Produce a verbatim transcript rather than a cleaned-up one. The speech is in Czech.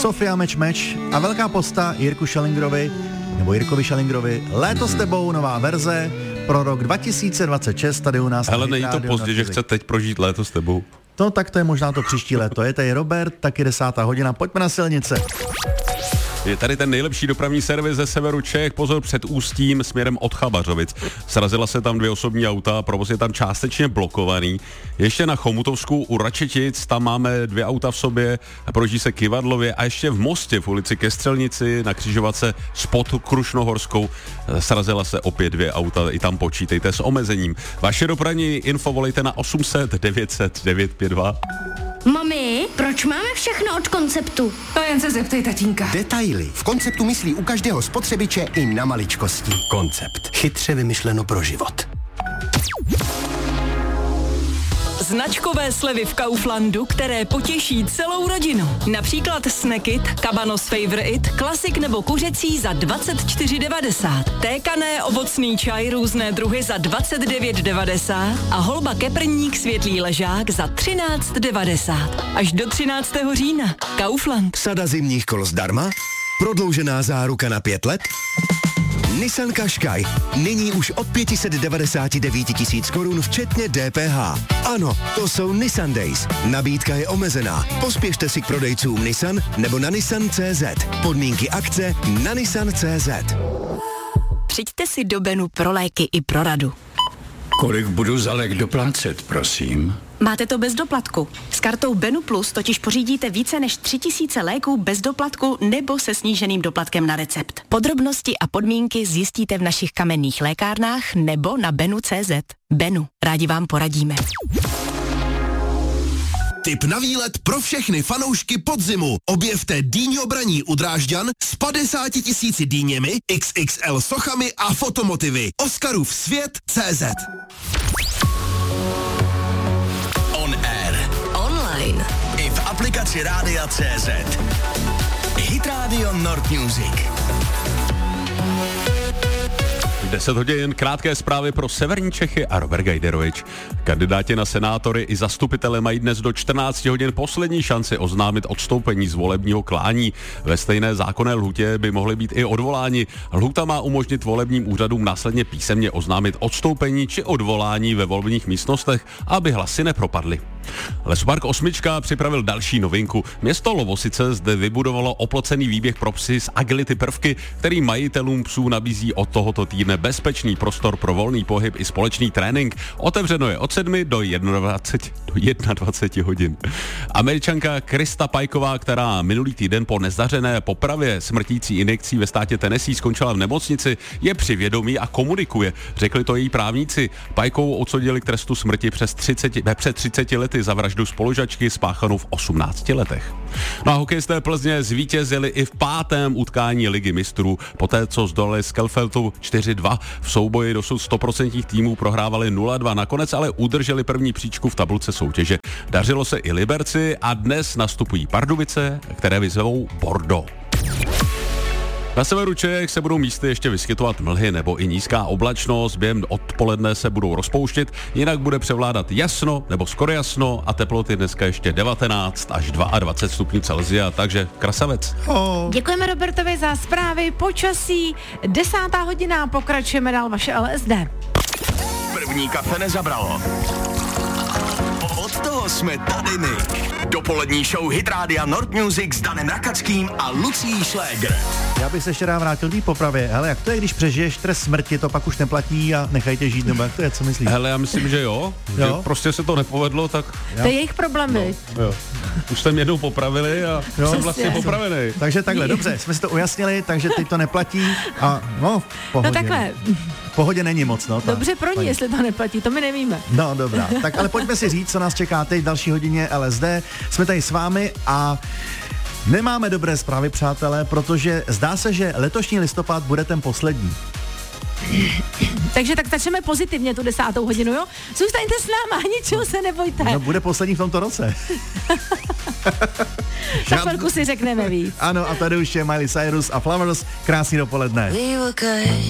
Sofia Meč Meč a velká posta Jirku Šelingrovi, nebo Jirkovi Šelingrovi. Léto s tebou, nová verze pro rok dva tisíce dvacet šest tady u nás. Ale není to pozdě, že chce teď prožít léto s tebou? No tak to je možná to příští léto. Je tady Robert, taky desátá hodina, pojďme na silnice. Je tady ten nejlepší dopravní servis ze severu Čech, pozor, před Ústím směrem od Chabařovic. Srazila se tam dvě osobní auta, provoz je tam částečně blokovaný. Ještě na Chomutovsku u Račetic, tam máme dvě auta v sobě, projíždí se Kyvadlově a ještě v Mostě v ulici Ke Střelnici na křižovatce s Podkrušnohorskou srazila se opět dvě auta, i tam počítejte s omezením. Vaše dopravní info volejte na osm set devět set devět pět dva. Mami, proč máme všechno od Konceptu? To jen se zeptej tatínka. Detaily. V Konceptu myslí u každého spotřebiče i na maličkosti. Koncept. Chytře vymyšleno pro život. Značkové slevy v Kauflandu, které potěší celou rodinu. Například Snackit, Cabanos Favorite, klasik nebo kuřecí za dvacet čtyři devadesát. Tékané ovocný čaj různé druhy za dvacet devět devadesát a holba keprník světlý ležák za třináct devadesát. Až do třináctého října. Kaufland. Sada zimních kol zdarma? Prodloužená záruka na pět let? Nissan Qashqai. Nyní už od pět set devadesát devět tisíc korun včetně D P H. Ano, to jsou Nissan Days. Nabídka je omezená. Pospěšte si k prodejcům Nissan nebo na nissan tečka cé zet. Podmínky akce na nissan tečka cé zet. Přijďte si do Benu pro léky i pro radu. Kolik budu za lék doplácet, prosím? Máte to bez doplatku. S kartou Benu Plus totiž pořídíte více než tři tisíce léků bez doplatku nebo se sníženým doplatkem na recept. Podrobnosti a podmínky zjistíte v našich kamenných lékárnách nebo na benu tečka cé zet. Benu, rádi vám poradíme. Tip na výlet pro všechny fanoušky podzimu. Objevte Dýňo Braní u Drážďan s padesáti tisíci dýněmi, X X L sochami a fotomotivy. Oscarův svět tečka cé zet. On air. Online. I v aplikaci Rádia tečka cé zet. Hit Radio Nord Music. deset hodin, krátké zprávy pro severní Čechy a Robert Gajderovič. Kandidáti na senátory i zastupitele mají dnes do čtrnácti hodin poslední šanci oznámit odstoupení z volebního klání. Ve stejné zákonné lhůtě by mohly být i odvoláni. Lhůta má umožnit volebním úřadům následně písemně oznámit odstoupení či odvolání ve volebních místnostech, aby hlasy nepropadly. Lesopark Osmička připravil další novinku. Město Lovosice zde vybudovalo oplocený výběh pro psy s agility prvky, který majitelům psů nabízí od tohoto týdne bezpečný prostor pro volný pohyb i společný trénink. Otevřeno je od sedmi do jednadvaceti hodin. Američanka Krista Pajková, která minulý týden po nezdařené popravě smrtící injekcí ve státě Tennessee skončila v nemocnici, je při vědomí a komunikuje. Řekli to její právníci. Pajkovou odsudili k trestu smrti přes třicet, před třiceti lety za vraždu spolužačky spáchanou v osmnácti letech. No a hokejisté Plzně zvítězili i v pátém utkání Ligy mistrů, poté co zdolali Skelfeltu čtyři dva. V souboji dosud sto procent týmů prohrávali nula dva, nakonec ale udrželi první příčku v tabulce soutěže. Dařilo se i Liberci a dnes nastupují Pardubice, které vyzvou Bordeaux. Na severu Čech se budou místy ještě vyskytovat mlhy nebo i nízká oblačnost, během odpoledne se budou rozpouštět, jinak bude převládat jasno nebo skoro jasno a teploty dneska ještě devatenáct až dvacet dva stupňů Celsia, takže krasavec. Oh. Děkujeme Robertovi za zprávy počasí. Desátá hodina, pokračujeme dál vaše L S D. První kafe nezabralo. Od toho jsme tady my. Dopolední show Hit Rádia Nord Music s Danem Rakackým a Lucí Šlégr. Já bych se ještě rád vrátil k popravě. Hele, jak to je, když přežiješ trest smrti, to pak už neplatí a nechajte žít, nebo jak to je, co myslíš? Hele, já myslím, že jo. jo? Že prostě se to nepovedlo, tak... To je jejich problémy. No, jo. Už jsem jednou popravili a jo, jsem vlastně popravený. Takže takhle, dobře, jsme si to ujasnili, takže teď to neplatí a no, v pohodě. No takhle. V pohodě není moc, no. Ta, Dobře pro ní, paní. Jestli to neplatí, to my nevíme. No, dobrá. Tak ale pojďme si říct, co nás čeká teď v další hodině L S D. Jsme tady s vámi a nemáme dobré zprávy, přátelé, protože zdá se, že letošní listopad bude ten poslední. Takže tak začneme pozitivně tu desátou hodinu, jo? Zůstaňte s náma, ničeho se nebojte. No bude poslední v tomto roce. Za chvilku si řekneme víc. Ano, a tady už je Miley Cyrus a Flowers. Krásný dopoledne.